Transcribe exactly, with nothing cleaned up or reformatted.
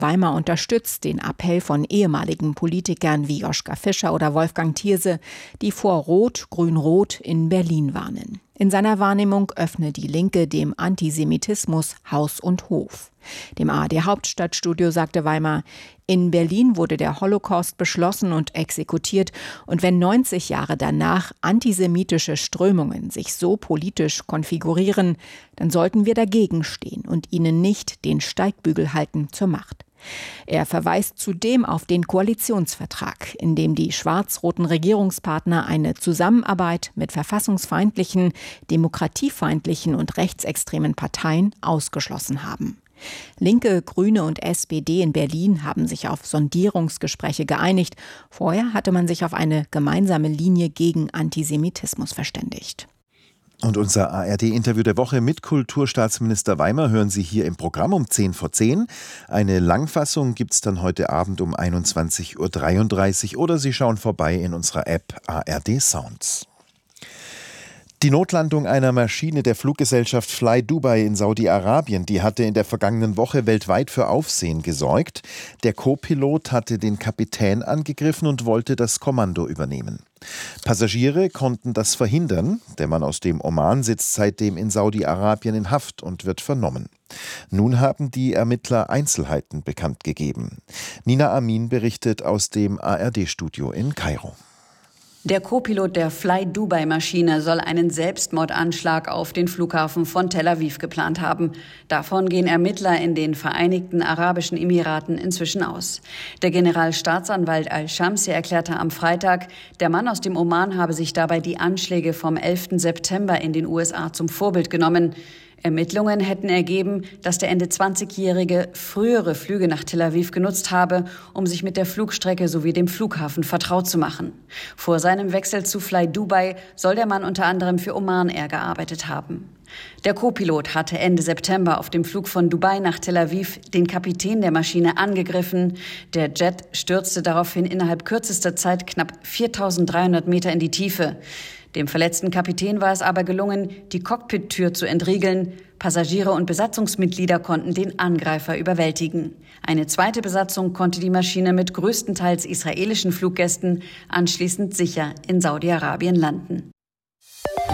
Weimar unterstützt den Appell von ehemaligen Politikern wie Joschka Fischer oder Wolfgang Thierse, die vor Rot, Grün-Rot in Berlin warnen. In seiner Wahrnehmung öffne die Linke dem Antisemitismus Haus und Hof. Dem A R D-Hauptstadtstudio sagte Weimar, in Berlin wurde der Holocaust beschlossen und exekutiert. Und wenn neunzig Jahre danach antisemitische Strömungen sich so politisch konfigurieren, dann sollten wir dagegen stehen und ihnen nicht den Steigbügel halten zur Macht. Er verweist zudem auf den Koalitionsvertrag, in dem die schwarz-roten Regierungspartner eine Zusammenarbeit mit verfassungsfeindlichen, demokratiefeindlichen und rechtsextremen Parteien ausgeschlossen haben. Linke, Grüne und S P D in Berlin haben sich auf Sondierungsgespräche geeinigt. Vorher hatte man sich auf eine gemeinsame Linie gegen Antisemitismus verständigt. Und unser A R D-Interview der Woche mit Kulturstaatsminister Weimar hören Sie hier im Programm um zehn vor zehn. Eine Langfassung gibt es dann heute Abend um einundzwanzig Uhr dreiunddreißig oder Sie schauen vorbei in unserer App A R D Sounds. Die Notlandung einer Maschine der Fluggesellschaft Fly Dubai in Saudi-Arabien, die hatte in der vergangenen Woche weltweit für Aufsehen gesorgt. Der Co-Pilot hatte den Kapitän angegriffen und wollte das Kommando übernehmen. Passagiere konnten das verhindern. Der Mann aus dem Oman sitzt seitdem in Saudi-Arabien in Haft und wird vernommen. Nun haben die Ermittler Einzelheiten bekannt gegeben. Nina Amin berichtet aus dem A R D-Studio in Kairo. Der Co-Pilot der Fly Dubai-Maschine soll einen Selbstmordanschlag auf den Flughafen von Tel Aviv geplant haben. Davon gehen Ermittler in den Vereinigten Arabischen Emiraten inzwischen aus. Der Generalstaatsanwalt Al-Shamsi erklärte am Freitag, der Mann aus dem Oman habe sich dabei die Anschläge vom elften September in den U S A zum Vorbild genommen. Ermittlungen hätten ergeben, dass der Ende zwanzigjährige frühere Flüge nach Tel Aviv genutzt habe, um sich mit der Flugstrecke sowie dem Flughafen vertraut zu machen. Vor seinem Wechsel zu Fly Dubai soll der Mann unter anderem für Oman Air gearbeitet haben. Der Co-Pilot hatte Ende September auf dem Flug von Dubai nach Tel Aviv den Kapitän der Maschine angegriffen. Der Jet stürzte daraufhin innerhalb kürzester Zeit knapp viertausenddreihundert Meter in die Tiefe. Dem verletzten Kapitän war es aber gelungen, die Cockpit-Tür zu entriegeln. Passagiere und Besatzungsmitglieder konnten den Angreifer überwältigen. Eine zweite Besatzung konnte die Maschine mit größtenteils israelischen Fluggästen anschließend sicher in Saudi-Arabien landen.